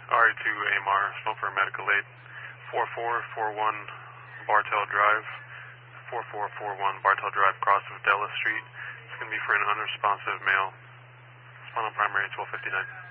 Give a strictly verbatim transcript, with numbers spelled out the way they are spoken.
R E two A M R, smoke for medical aid. four four four one Bartell Drive. four four four one Bartell Drive, cross of Della Street. It's going to be for an unresponsive male. Spinal primary twelve fifty-nine.